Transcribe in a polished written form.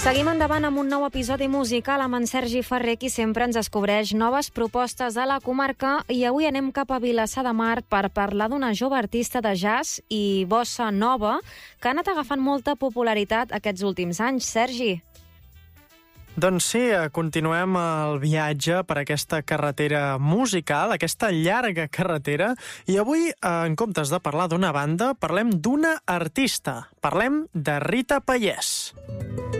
Seguim endavant amb un nou episodi musical amb en Sergi Ferrer, qui sempre ens descobreix noves propostes de la comarca, i avui anem cap a Vilassar de Mar per parlar d'una jove artista de jazz i bossa nova que ha anat agafant molta popularitat aquests últims anys. Sergi. Doncs sí, continuem el viatge per aquesta carretera musical, aquesta llarga carretera, i avui, en comptes de parlar d'una banda, parlem d'una artista. Parlem de Rita Pallès.